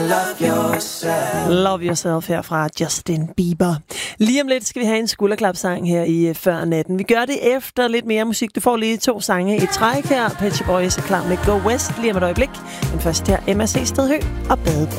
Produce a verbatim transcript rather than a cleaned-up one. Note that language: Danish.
Love yourself. Love yourself her fra Justin Bieber. Lige om lidt skal vi have en skulderklapsang her i Før Natten. Vi gør det efter lidt mere musik. Du får lige to sange i træk her. Pet Shop Boys er klar med Go West lige om et øjeblik. Men først her M R C Stedhø og Badebro.